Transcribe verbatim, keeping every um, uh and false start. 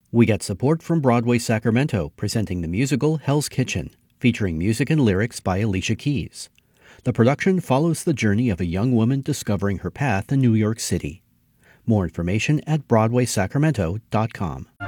We get support from Broadway Sacramento, presenting the musical Hell's Kitchen, featuring music and lyrics by Alicia Keys. The production follows the journey of a young woman discovering her path in New York City. More information at broadway sacramento dot com.